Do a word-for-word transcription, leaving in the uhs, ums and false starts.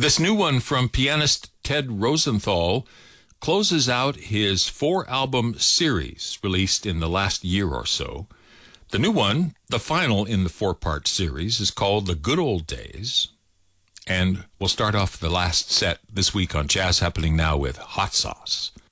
This new one from pianist Ted Rosenthal closes out his four-album series released in the last year or so. The new one, the final in the four-part series, is called The Good Old Days. And we'll start off the last set this week on Jazz Happening Now with Hot Sauce.